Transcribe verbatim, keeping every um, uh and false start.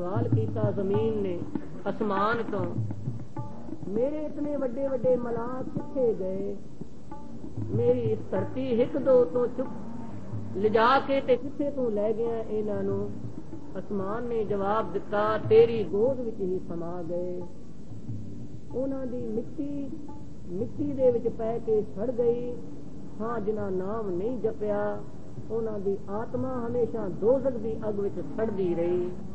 सवाल किया जमीन ने आसमान तो, मेरे इतने वड्डे वड्डे मलाक किथे गए, मेरी इस धरती हिक दो तो चुप लिजा के ते किथे तू लै गया इन्हां नूं। आसमान ने जवाब दिता, तेरी गोद विच ही समा गए। उन्हां दी मिट्टी मिट्टी दे विच पै के सड़ गई। हाँ, जिन्हां नाम नहीं जपिया उन्हां दी आत्मा हमेशा दोज़ख दी अग विच सड़दी रही।